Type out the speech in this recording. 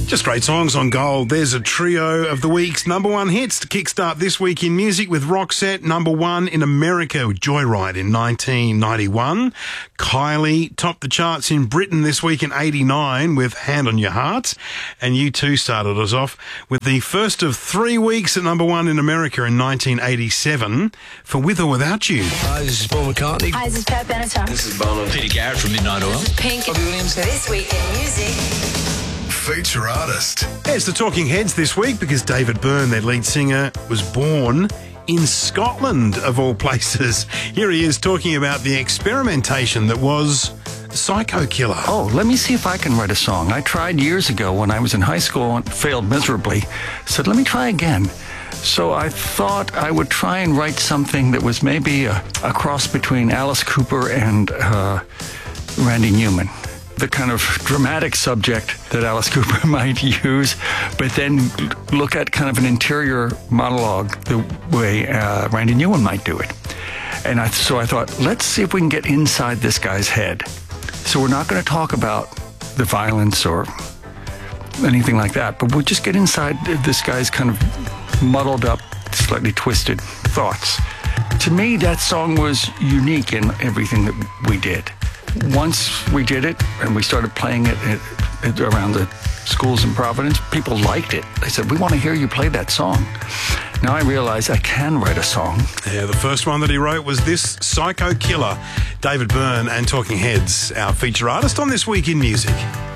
Just great songs on Gold. There's a trio of the week's number one hits to kickstart this week in music with Roxette, number one in America with Joyride in 1991. Kylie topped the charts in Britain this week in 89 with Hand on Your Heart. And U2 started us off with the first of 3 weeks at number one in America in 1987 for With or Without You. Hi, this is Paul McCartney. Hi, this is Pat Benatar. This is Bono. Peter Garrett from Midnight Oil. This is Pink. Robbie Williams. This week in music. Feature artist. It's the Talking Heads this week because David Byrne, their lead singer, was born in Scotland, of all places. Here he is talking about the experimentation that was Psycho Killer. Oh, let me see if I can write a song. I tried years ago when I was in high school and failed miserably. Said, let me try again. So I thought I would try and write something that was maybe a cross between Alice Cooper and Randy Newman. The kind of dramatic subject that Alice Cooper might use, but then look at kind of an interior monologue the way Randy Newman might do it. And so I thought, let's see if we can get inside this guy's head. So we're not going to talk about the violence or anything like that, but we'll just get inside this guy's kind of muddled up, slightly twisted thoughts. To me, that song was unique in everything that we did. Once we did it and we started playing it around the schools in Providence, people liked it. They said, we want to hear you play that song. Now I realize I can write a song. Yeah, the first one that he wrote was this, Psycho Killer. David Byrne and Talking Heads, our feature artist on This Week in Music.